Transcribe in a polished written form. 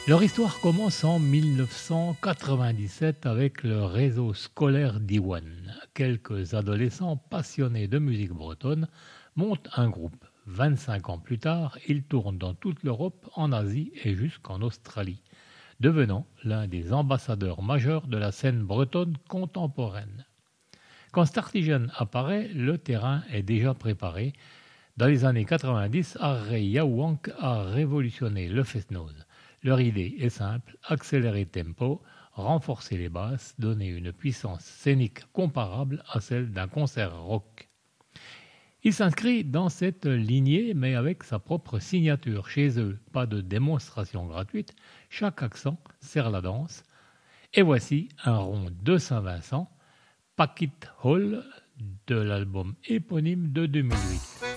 Leur histoire commence en 1997 avec le réseau scolaire d'Iwan. Quelques adolescents passionnés de musique bretonne montent un groupe. 25 ans plus tard, ils tournent dans toute l'Europe, en Asie et jusqu'en Australie, devenant l'un des ambassadeurs majeurs de la scène bretonne contemporaine. Quand Startigen apparaît, le terrain est déjà préparé. Dans les années 90, Arrey Yaouank a révolutionné le fest-noz. Leur idée est simple, accélérer le tempo, renforcer les basses, donner une puissance scénique comparable à celle d'un concert rock. Il s'inscrit dans cette lignée, mais avec sa propre signature. Chez eux, pas de démonstration gratuite, chaque accent sert la danse. Et voici un rond de Saint-Vincent, Paquit Hall, de l'album éponyme de 2008.